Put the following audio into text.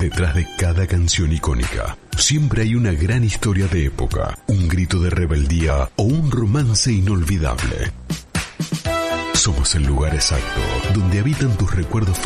Detrás de cada canción icónica, siempre hay una gran historia de época, un grito de rebeldía o un romance inolvidable. Somos el lugar exacto donde habitan tus recuerdos